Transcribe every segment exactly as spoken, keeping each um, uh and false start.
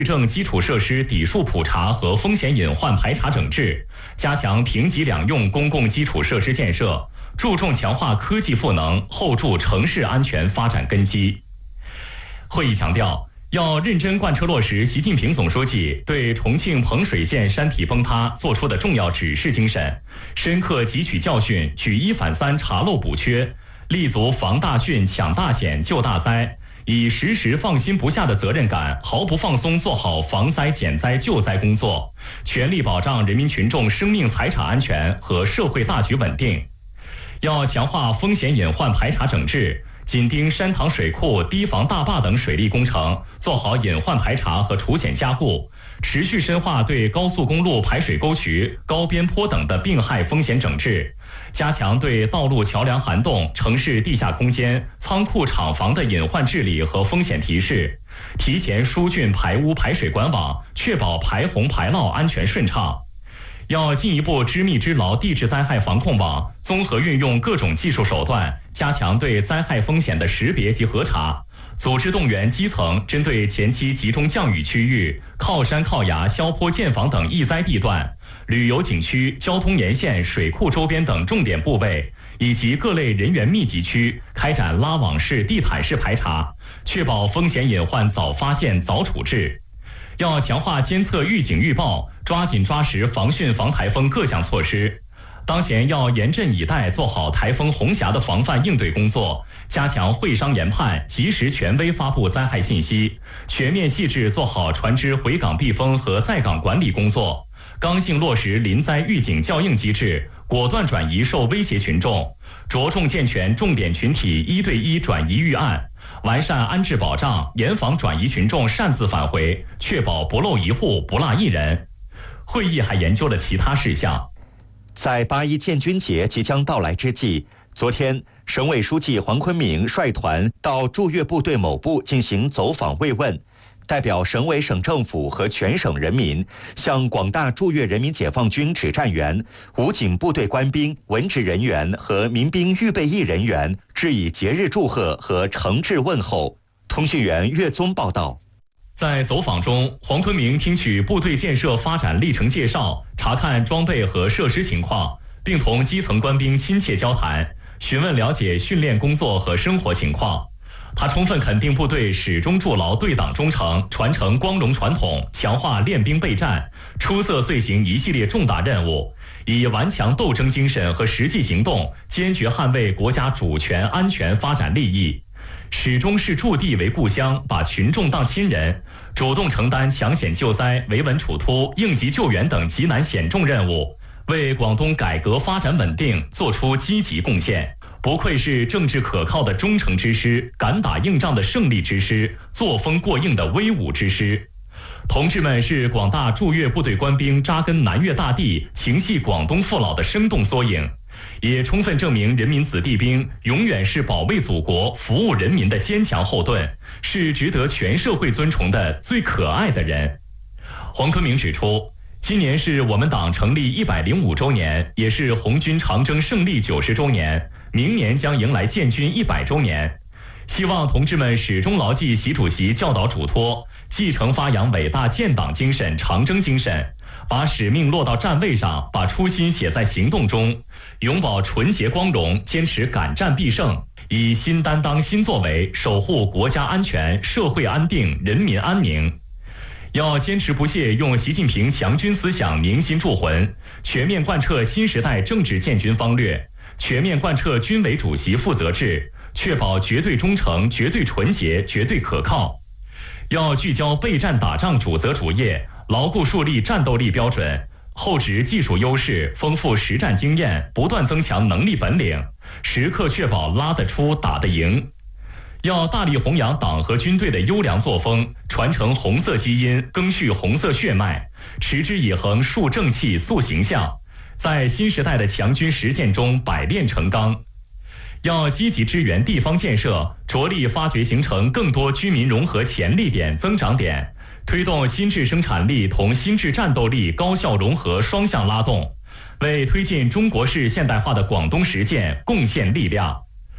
政基础设施底数普查和风险隐患排查整治，加强平级两用公共基础设施建设，注重强化科技赋能，厚筑城市安全发展根基。会议强调，要认真贯彻落实习近平总书记对重庆彭水县山体崩塌作出的重要指示精神，深刻汲取教训，举一反三查漏补缺，立足防大汛、抢大险、救大灾，以时时放心不下的责任感，毫不放松做好防灾减灾救灾工作，全力保障人民群众生命财产安全和社会大局稳定。要强化风险隐患排查整治，紧盯山塘水库、堤防大坝等水利工程，做好隐患排查和除险加固，持续深化对高速公路排水沟渠、高边坡等的病害风险整治，加强对道路桥梁涵洞、城市地下空间、仓库厂房的隐患治理和风险提示，提前疏浚排污排水管网，确保排洪排涝安全顺畅。要进一步织密织牢地质灾害防控网，综合运用各种技术手段，加强对灾害风险的识别及核查，组织动员基层针对前期集中降雨区域、靠山靠崖、萧坡建房等易灾地段、旅游景区、交通沿线、水库周边等重点部位以及各类人员密集区，开展拉网式、地毯式排查，确保风险隐患早发现、早处置。要强化监测预警预报，抓紧抓实防汛防台风各项措施。当前要严阵以待，做好台风红霞的防范应对工作，加强会商研判，及时权威发布灾害信息，全面细致做好船只回港避风和在港管理工作，刚性落实临灾预警校应机制，果断转移受威胁群众，着重健全重点群体一对一转移预案，完善安置保障，严防转移群众擅自返回，确保不漏一户、不落一人。会议还研究了其他事项。 在八一建军节即将到来之际，昨天，省委书记黄坤明率团到驻越部队某部进行走访慰问，代表省委省政府和全省人民，向广大驻越人民解放军指战员、武警部队官兵、文职人员和民兵预备役人员致以节日祝贺和诚挚问候。通讯员岳宗报道。 在走访中，黄坤明听取部队建设发展历程介绍，查看装备和设施情况，并同基层官兵亲切交谈，询问了解训练工作和生活情况。他充分肯定部队始终筑牢对党忠诚，传承光荣传统，强化练兵备战，出色遂行一系列重大任务，以顽强斗争精神和实际行动，坚决捍卫国家主权、安全、发展利益。始终视驻地为故乡，把群众当亲人，主动承担抢险救灾、维稳处突、应急救援等急难险重任务，为广东改革发展稳定作出积极贡献。不愧是政治可靠的忠诚之师，敢打硬仗的胜利之师，作风过硬的威武之师。同志们是广大驻越部队官兵扎根南越大地、情系广东父老的生动缩影，也充分证明人民子弟兵永远是保卫祖国、服务人民的坚强后盾，是值得全社会尊崇的最可爱的人。黄坤明指出，今年是我们党成立一百零五周年，也是红军长征胜利九十周年，明年将迎来建军一百周年。希望同志们始终牢记习主席教导嘱托，继承发扬伟大建党精神、长征精神，把使命落到站位上，把初心写在行动中，永葆纯洁光荣，坚持敢战必胜，以新担当、新作为守护国家安全、社会安定、人民安宁。要坚持不懈用习近平强军思想凝心铸魂，全面贯彻新时代政治建军方略，全面贯彻军委主席负责制，确保绝对忠诚、绝对纯洁、绝对可靠。要聚焦备战打仗主责主业，牢固树立战斗力标准，厚植技术优势，丰富实战经验，不断增强能力本领，时刻确保拉得出、打得赢。要大力弘扬党和军队的优良作风，传承红色基因，赓续红色血脉，持之以恒树正气、塑形象，在新时代的强军实践中百炼成钢。要积极支援地方建设，着力发掘形成更多居民融合潜力点、增长点，推动新质生产力同新质战斗力高效融合双向拉动，为推进中国式现代化的广东实践贡献力量。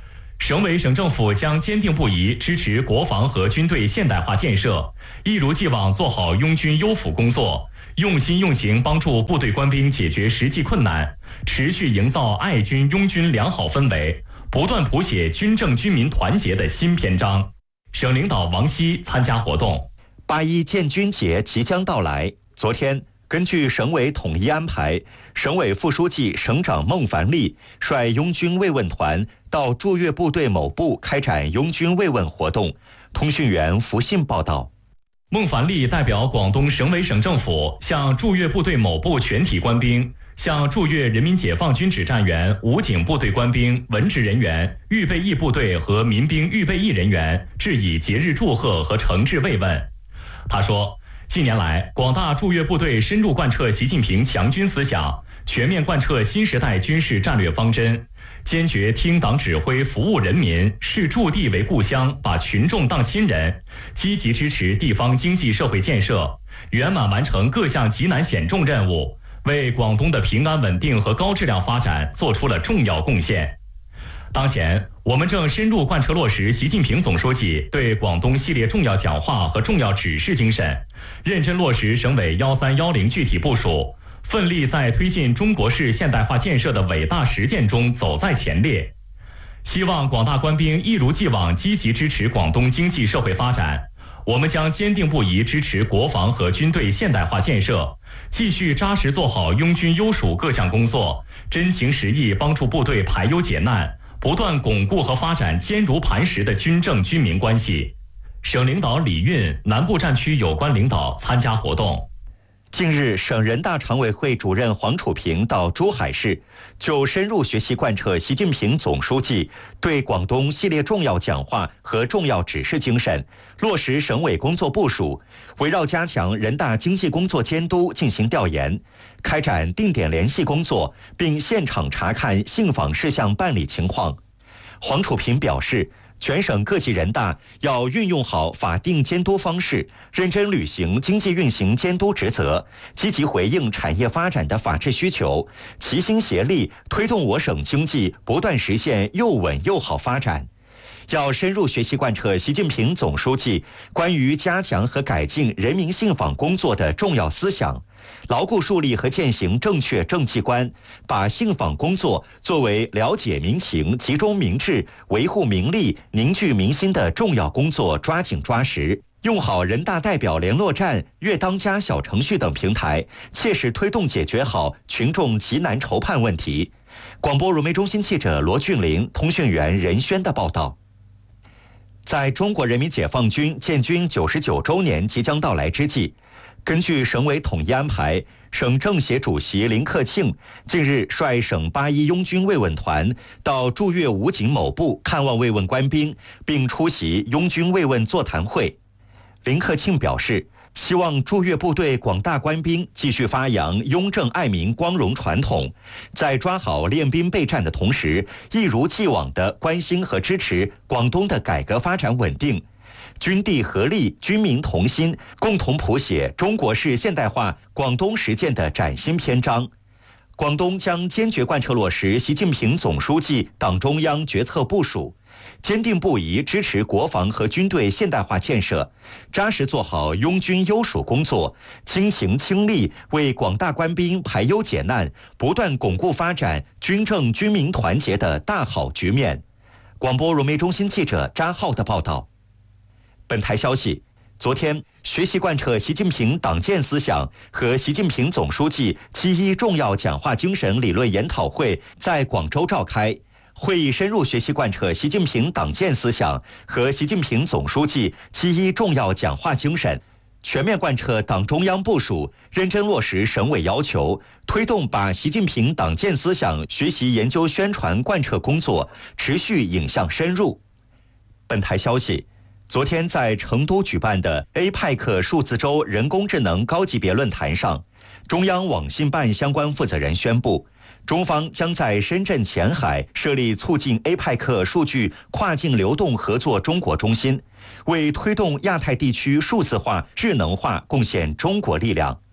省委省政府将坚定不移支持国防和军队现代化建设，一如既往做好拥军优抚工作，用心用行帮助部队官兵解决实际困难，持续营造爱军拥军良好氛围，不断谱写军政军民团结的新篇章。省领导王希参加活动。 八一建军节即将到来，昨天根据省委统一安排，省委副书记、省长孟凡利率拥军慰问团到驻越部队某部开展拥军慰问活动。通讯员福信报道。 孟凡利代表广东省委省政府向驻越部队某部全体官兵、向驻越人民解放军指战员、武警部队官兵、文职人员、预备役部队和民兵预备役人员致以节日祝贺和诚挚慰问。他说，近年来，广大驻越部队深入贯彻习近平强军思想，全面贯彻新时代军事战略方针，坚决听党指挥服务人民，视驻地为故乡，把群众当亲人，积极支持地方经济社会建设，圆满完成各项急难险重任务，为广东的平安稳定和高质量发展做出了重要贡献。当前，我们正深入贯彻落实习近平总书记对广东系列重要讲话和重要指示精神，认真落实省委幺三幺零具体部署，奋力在推进中国式现代化建设的伟大实践中走在前列。希望广大官兵一如既往积极支持广东经济社会发展，我们将坚定不移支持国防和军队现代化建设，继续扎实做好拥军优属各项工作，真情实意帮助部队排忧解难，不断巩固和发展坚如磐石的军政军民关系。省领导李运、南部战区有关领导参加活动。 近日，省人大常委会主任黄楚平到珠海市，就深入学习贯彻习近平总书记对广东系列重要讲话和重要指示精神，落实省委工作部署，围绕加强人大经济工作监督进行调研，开展定点联系工作，并现场查看信访事项办理情况。黄楚平表示，全省各级人大要运用好法定监督方式，认真履行经济运行监督职责，积极回应产业发展的法治需求，齐心协力推动我省经济不断实现又稳又好发展。要深入学习贯彻习近平总书记关于加强和改进人民信访工作的重要思想，牢固树立和践行正确政绩观，把信访工作作为了解民情、集中民智、维护民利、凝聚民心的重要工作抓紧抓实，用好人大代表联络站、粤当家小程序等平台，切实推动解决好群众急难愁盼问题。广播融媒中心记者罗俊林、通讯员任轩的报道。在中国人民解放军建军九十九周年即将到来之际，根据省委统一安排，省政协主席林克庆近日率省八一拥军慰问团到驻越武警某部看望慰问官兵，并出席拥军慰问座谈会。林克庆表示，希望驻越部队广大官兵继续发扬拥政爱民光荣传统，在抓好练兵备战的同时，一如既往地关心和支持广东的改革发展稳定，军地合力，军民同心，共同谱写中国式现代化广东实践的崭新篇章。广东将坚决贯彻落实习近平总书记党中央决策部署，坚定不移支持国防和军队现代化建设，扎实做好拥军优属工作，倾情倾力为广大官兵排忧解难，不断巩固发展军政军民团结的大好局面。广播融媒中心记者扎浩的报道。本台消息，昨天，学习贯彻习近平党建思想和习近平总书记七一重要讲话精神理论研讨会在广州召开。会议深入学习贯彻习近平党建思想和习近平总书记七一重要讲话精神，全面贯彻党中央部署，认真落实省委要求，推动把习近平党建思想学习研究宣传贯彻工作持续引向深入。本台消息，昨天在成都举办的 A P E C 数字周人工智能高级别论坛上，中央网信办相关负责人宣布，中方将在深圳前海设立促进 A P E C 数据跨境流动合作中国中心，为推动亚太地区数字化、智能化贡献中国力量。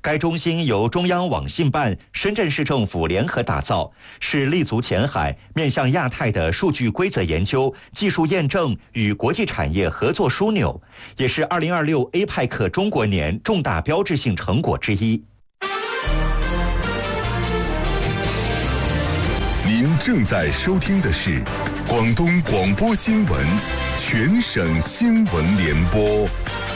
该中心由中央网信办、深圳市政府联合打造，是立足前海、面向亚太的数据规则研究、技术验证与国际产业合作枢纽，也是二零二六 A P E C 中国年重大标志性成果之一。 您正在收听的是广东广播新闻全省新闻联播。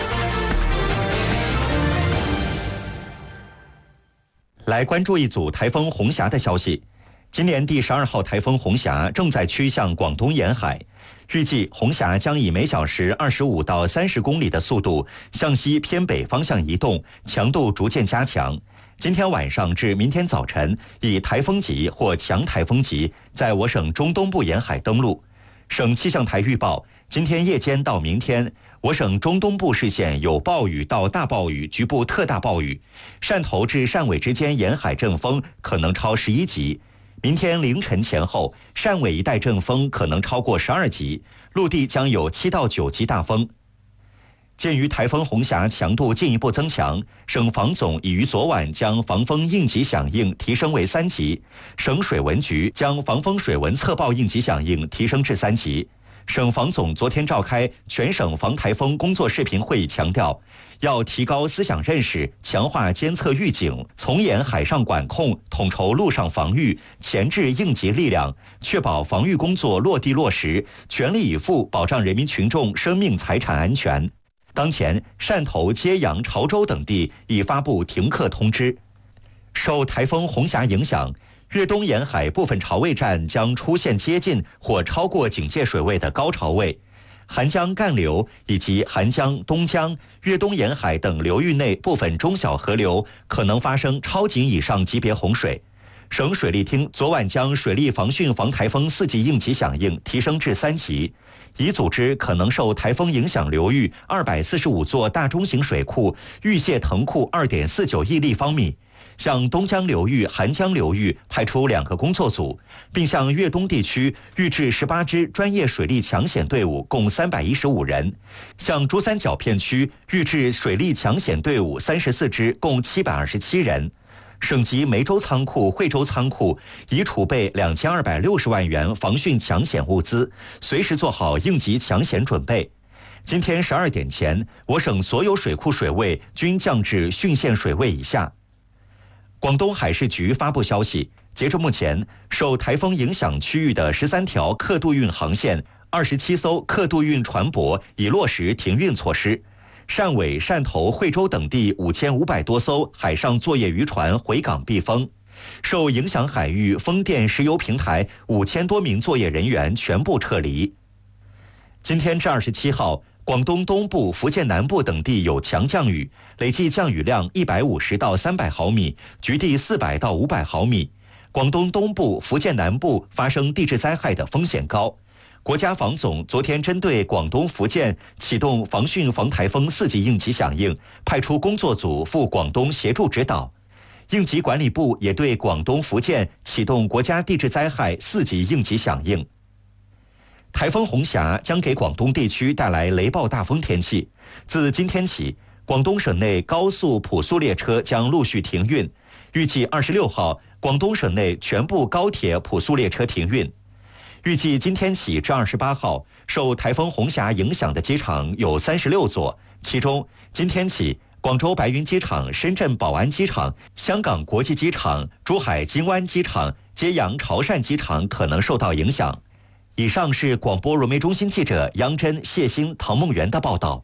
来关注一组台风红霞的消息。今年第十二号台风红霞正在趋向广东沿海，预计红霞将以每小时二十五到三十公里的速度向西偏北方向移动，强度逐渐加强。今天晚上至明天早晨，以台风级或强台风级在我省中东部沿海登陆。省气象台预报，今天夜间到明天，我省中东部市县有暴雨到大暴雨，局部特大暴雨，汕头至汕尾之间沿海阵风可能超十一级。明天凌晨前后，汕尾一带阵风可能超过十二级，陆地将有七到九级大风。鉴于台风红霞强度进一步增强，省防总已于昨晚将防风应急响应提升为三级，省水文局将防风水文测报应急响应提升至三级。省防总昨天召开全省防台风工作视频会议，强调要提高思想认识，强化监测预警，从严海上管控，统筹陆上防御，前置应急力量，确保防御工作落地落实，全力以赴保障人民群众生命财产安全。当前，汕头、揭阳、潮州等地已发布停课通知。受台风红霞影响，粤东沿海部分潮位站将出现接近或超过警戒水位的高潮位，韩江干流以及韩江、东江、粤东沿海等流域内部分中小河流可能发生超警以上级别洪水。省水利厅昨晚将水利防汛防台风四级应急响应提升至三级，已组织可能受台风影响流域二百四十五座大中型水库预泄腾库 二点四九亿立方米，向东江流域、韩江流域派出两个工作组，并向粤东地区预置十八支专业水利抢险队伍，共三百一十五人；向珠三角片区预置水利抢险队伍三十四支，共七百二十七人。省级梅州仓库、惠州仓库已储备两千二百六十万元防汛抢险物资，随时做好应急抢险准备。今天十二点前，我省所有水库水位均降至汛限水位以下。广东海事局发布消息，截至目前，受台风影响区域的十三条客渡运航线、二十七艘客渡运船舶已落实停运措施。汕尾、汕头、惠州等地五千五百多艘海上作业渔船回港避风。受影响海域风电、石油平台五千多名作业人员全部撤离。今天至二十七号，广东东部、福建南部等地有强降雨，累计降雨量一百五十到三百毫米，局地四百到五百毫米。广东东部、福建南部发生地质灾害的风险高。国家防总昨天针对广东、福建启动防汛防台风四级应急响应，派出工作组赴广东协助指导。应急管理部也对广东、福建启动国家地质灾害四级应急响应。台风红霞将给广东地区带来雷暴大风天气。自今天起，广东省内高速、普速列车将陆续停运，预计二十六号，广东省内全部高铁、普速列车停运。预计今天起至二十八号，受台风红霞影响的机场有三十六座，其中今天起，广州白云机场、深圳宝安机场、香港国际机场、珠海金湾机场、揭阳潮汕机场可能受到影响。以上是广播融媒中心记者杨真、谢欣、唐梦圆的报道。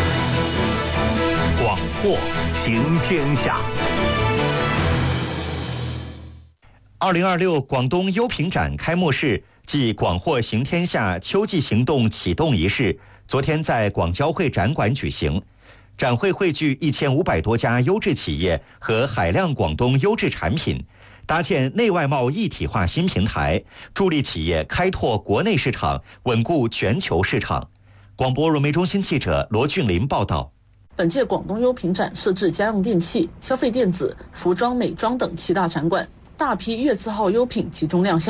广获行天下。 二零二六广东优品展开幕式暨广获行天下秋季行动启动仪式昨天在广交会展馆举行。展会汇聚一千五百多家优质企业和海量广东优质产品，搭建内外贸一体化新平台，助力企业开拓国内市场，稳固全球市场。广播融媒中心记者罗俊林报道。 本届广东优品展设置家用电器、消费电子、服装美妆等七大展馆，大批粤字号优品集中亮相。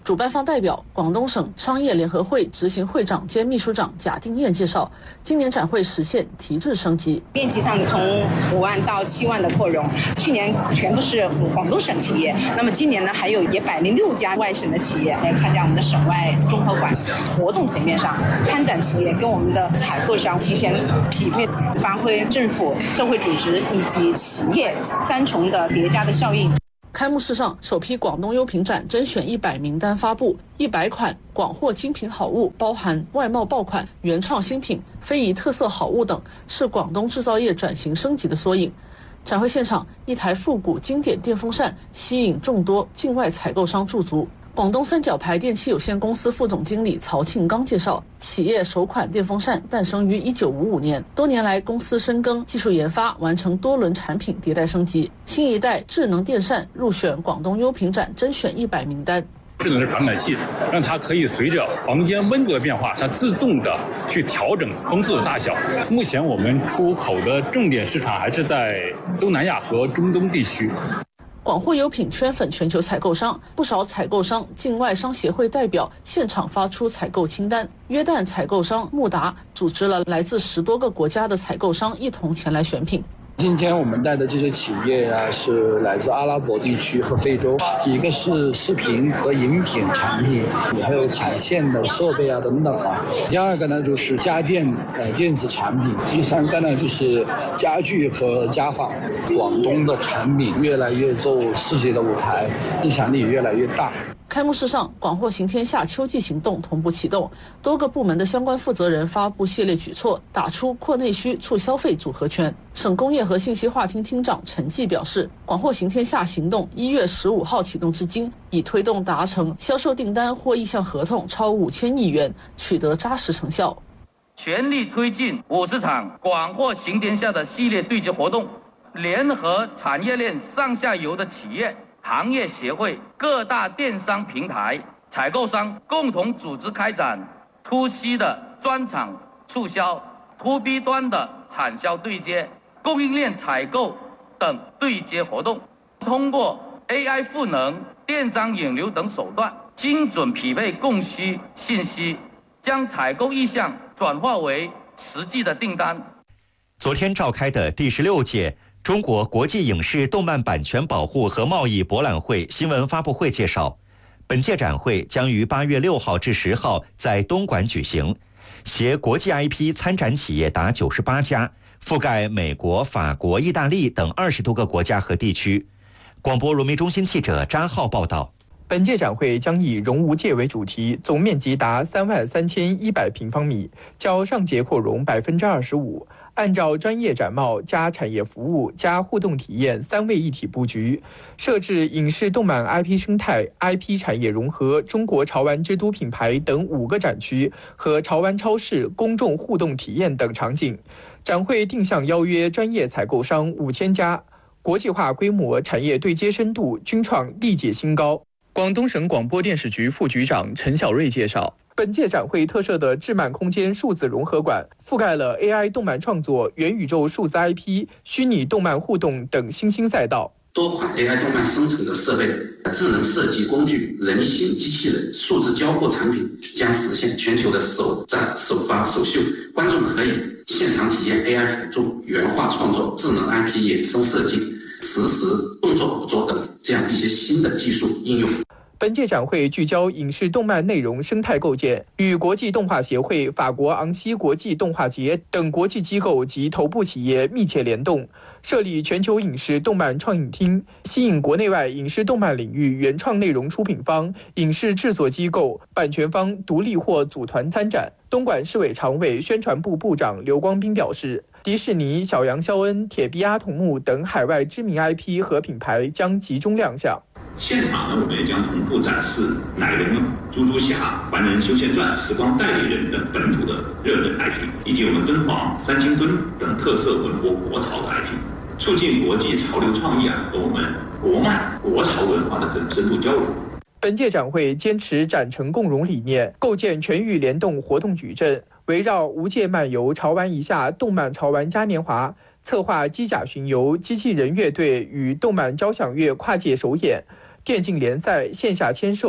主办方代表广东省商业联合会执行会长兼秘书长贾定燕介绍，今年展会实现提质升级， 面积上从五万到七万的扩容。去年全部是广东省企业，那么今年呢还有一百零六家外省的企业来参加我们的省外综合馆。活动层面上，参展企业跟我们的采购商提前匹配，发挥政府、社会组织以及企业三重的叠加的效应。 开幕式上，首批广东优品展甄选一百名单发布，一百款广货精品好物，包含外贸爆款、原创新品、非遗特色好物等，是广东制造业转型升级的缩影。展会现场，一台复古经典电风扇吸引众多境外采购商驻足。广东三角牌电器有限公司副总经理曹庆刚介绍，企业首款电风扇诞生于一九五五年，多年来公司深耕技术研发，完成多轮产品迭代升级。新一代智能电扇入选广东优品展甄选一百名单。 智能的传感器让它可以随着房间温度的变化，它自动的去调整风速的大小。目前我们出口的重点市场还是在东南亚和中东地区。 广货优品圈粉全球采购商，不少采购商境外商协会代表现场发出采购清单。约旦采购商穆达组织了来自十多个国家的采购商一同前来选品。 今天我们带的这些企业啊，是来自阿拉伯地区和非洲，一个是食品和饮品产品，还有产线的设备啊等等啊。第二个呢就是家电呃电子产品，第三个呢就是家具和家纺。广东的产品越来越走世界的舞台，影响力越来越大。 开幕式上，广货行天下秋季行动同步启动，多个部门的相关负责人发布系列举措，打出扩内需、促消费组合拳。省工业和信息化厅厅长陈继表示，广货行天下行动一月十五号启动至今，已推动达成销售订单或意向合同超五千亿元，取得扎实成效。 全力推进五十场广货行天下的系列对接活动，联合产业链上下游的企业、行业协会、各大电商平台、采购商共同组织开展 to C 的专场促销、to B 端的产销对接、供应链采购等对接活动，通过 A I 赋能、电商引流等手段，精准匹配供需信息，将采购意向转化为实际的订单。 昨天召开的第十六届中国国际影视动漫版权保护和贸易博览会新闻发布会介绍，本届展会将于八月六号至十号在东莞举行，携国际 I P 参展企业达九十八家，覆盖美国、法国、意大利等二十多个国家和地区。广播融媒中心记者扎浩报道。 本届展会将以容无界为主题，总面积达三万三千一百平方米，较上届扩容百分之二十五。按照专业展贸加产业服务加互动体验三位一体布局，设置影视动漫 I P 生态、I P 产业融合、中国潮玩之都品牌等五个展区和潮玩超市、公众互动体验等场景。展会定向邀约专业采购商五千家，国际化规模、产业对接深度均创历届新高。广东省广播电视局副局长陈小瑞介绍，本届展会特设的智漫空间数字融合馆，覆盖了 A I 动漫创作、元宇宙数字 I P、虚拟动漫互动等新兴赛道。 多款 A I 动漫生成的设备、智能设计工具、人形机器人、数字交互产品将实现全球的首展、首发、首秀。观众可以现场体验 A I 辅助、原画创作、智能 I P 衍生设计、实时动作捕捉等这样一些新的技术应用。 本届展会聚焦影视动漫内容生态构建，与国际动画协会、法国昂西国际动画节等国际机构及头部企业密切联动，设立全球影视动漫创影厅，吸引国内外影视动漫领域原创内容出品方、影视制作机构、版权方独立或组团参展。东莞市委常委、宣传部部长刘光斌表示，迪士尼、小羊肖恩、铁臂阿童木等海外知名 I P 和品牌将集中亮相。 现场呢，我们也将同步展示奶龙、猪猪侠、凡人修仙传、时光代理人等本土的热门 I P， 以及我们敦煌、三清墩等特色文博国潮的 I P， 促进国际潮流创意啊和我们国漫国潮文化的深度交流。 本届展会坚持展陈共融理念，构建全域联动活动矩阵，围绕无界漫游、潮玩一下、动漫潮玩嘉年华，策划机甲巡游、机器人乐队与动漫交响乐跨界首演、电竞联赛、线下签售、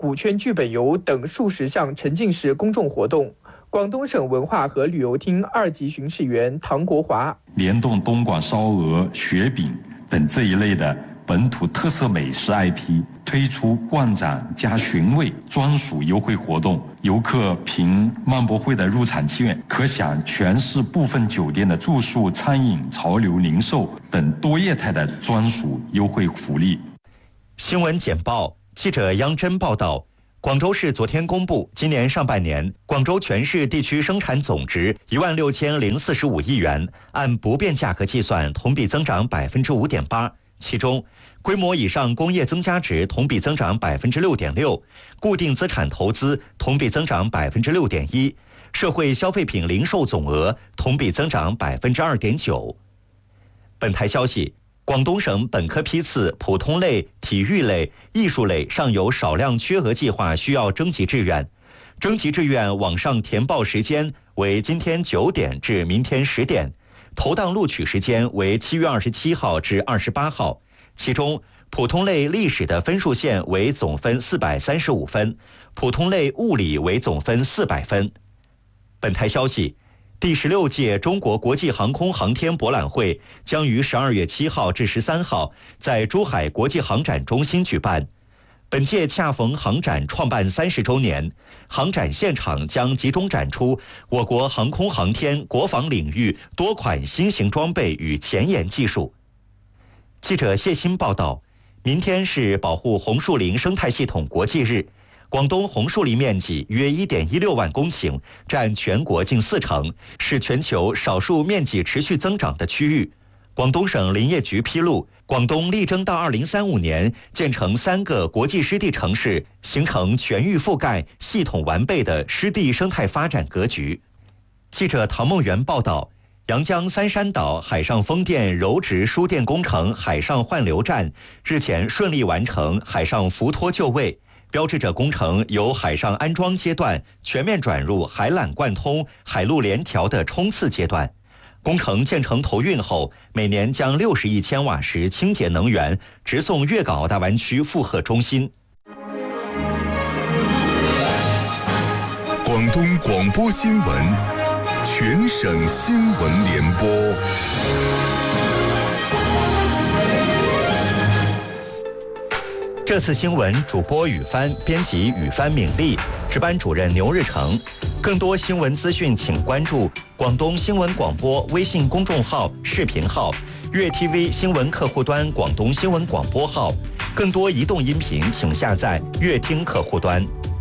古圈剧本游等数十项沉浸式公众活动。广东省文化和旅游厅二级巡视员唐国华联动东莞烧鹅、雪饼等这一类的本土特色美食 I P， 推出逛展加寻味专属优惠活动，游客凭漫博会的入场券可享全市部分酒店的住宿、餐饮、潮流零售等多业态的专属优惠福利。 新闻简报，记者杨真报道。广州市昨天公布，今年上半年广州全市地区生产总值一万六千零四十五亿元，按不变价格计算，同比增长百分之五点八。其中，规模以上工业增加值同比增长百分之六点六，固定资产投资同比增长百分之六点一，社会消费品零售总额同比增长百分之二点九。本台消息。广东省本科批次普通类、体育类、艺术类尚有少量缺额计划需要征集志愿，征集志愿网上填报时间为今天九点至明天十点，投档录取时间为七月二十七号至二十八号。其中，普通类历史的分数线为总分四百三十五分，普通类物理为总分四百分。本台消息。第十六届中国国际航空航天博览会将于十二月七号至十三号在珠海国际航展中心举办。本届恰逢航展创办三十周年，航展现场将集中展出我国航空航天、国防领域多款新型装备与前沿技术。记者谢鑫报道，明天是保护红树林生态系统国际日。广东红树林面积约 一点一六万公顷，占全国近四成，是全球少数面积持续增长的区域。广东省林业局披露，广东力争到二零三五年建成三个国际湿地城市，形成全域覆盖、系统完备的湿地生态发展格局。记者唐梦圆报道，阳江三山岛海上风电柔直输电工程海上换流站日前顺利完成海上浮托就位，标志着工程由海上安装阶段全面转入海缆贯通、海陆联调的冲刺阶段。工程建成投运后，每年将六十亿千瓦时清洁能源直送粤港澳大湾区负荷中心。 广东广播新闻，全省新闻联播。 这次新闻主播雨帆，编辑雨帆敏丽，值班主任牛日成。更多新闻资讯，请关注广东新闻广播微信公众号、视频号、粤 T V 新闻客户端广东新闻广播号。更多移动音频，请下载粤听客户端。